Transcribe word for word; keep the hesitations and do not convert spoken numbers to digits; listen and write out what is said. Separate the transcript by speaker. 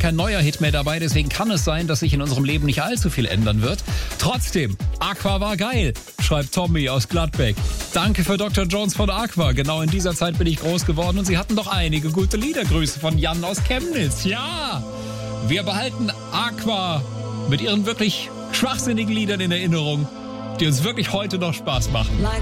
Speaker 1: kein neuer Hit mehr dabei, deswegen kann es sein, dass sich in unserem Leben nicht allzu viel ändern wird. Trotzdem, Aqua war geil, schreibt Tommy aus Gladbeck. Danke für Doktor Jones von Aqua. Genau in dieser Zeit bin ich groß geworden und sie hatten doch einige gute Lieder. Grüße von Jan aus Chemnitz. Ja, wir behalten Aqua mit ihren wirklich schwachsinnigen Liedern in Erinnerung, die uns wirklich heute noch Spaß machen.
Speaker 2: Like